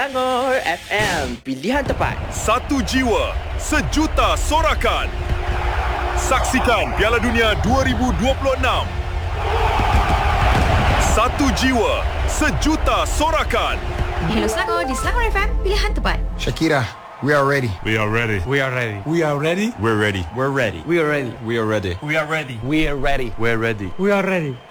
Selangor FM, pilihan tepat. Satu jiwa, sejuta sorakan. Saksikan Piala Dunia 2026. Satu jiwa, sejuta sorakan. Hello Selangor di Selangor FM, pilihan tepat. Shakira, we are ready. We are ready. We are ready. We are ready. We're ready. We're ready. We are ready. We are ready. We are ready. We are ready. We're ready. We are ready.